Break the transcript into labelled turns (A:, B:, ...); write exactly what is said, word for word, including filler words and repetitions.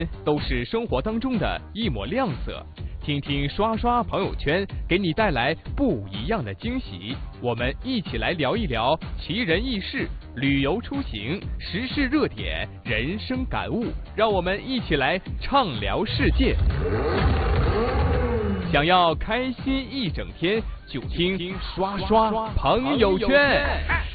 A: 都是生活当中的一抹亮色。听听刷刷朋友圈，给你带来不一样的惊喜。我们一起来聊一聊奇人异事、旅游出行、时事热点、人生感悟，让我们一起来畅聊世界。想要开心一整天，就听刷刷朋友圈。